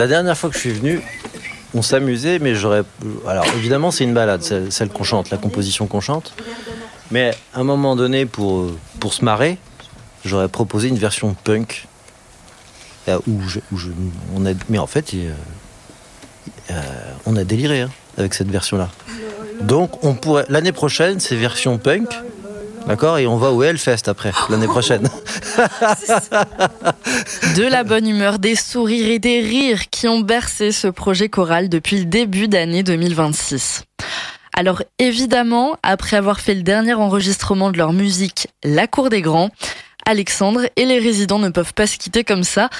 La dernière fois que je suis venu, on s'amusait, mais alors évidemment, c'est une balade, celle qu'on chante, la composition qu'on chante. Mais à un moment donné, pour se marrer, j'aurais proposé une version punk. Mais en fait, on a déliré avec cette version-là. Donc, l'année prochaine, c'est version punk. D'accord ? Et on va au Hellfest après, l'année prochaine. De la bonne humeur, des sourires et des rires qui ont bercé ce projet choral depuis le début d'année 2026. Alors évidemment, après avoir fait le dernier enregistrement de leur musique, La Cour des Grands, Alexandre et les résidents ne peuvent pas se quitter comme ça.